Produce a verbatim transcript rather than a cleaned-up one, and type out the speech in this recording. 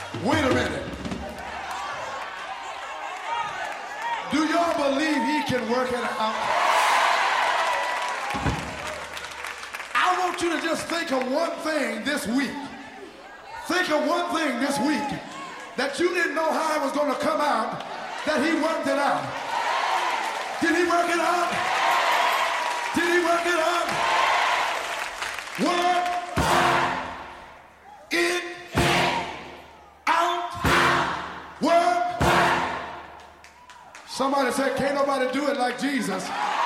Wait a minute. Do y'all believe he can work it out? I want you to just think of one thing this week. Think of one thing this week that you didn't know how it was going to come out, that he worked it out. Did he work it out? Did he work it out? Work it out. Work. Somebody said, can't nobody do it like Jesus.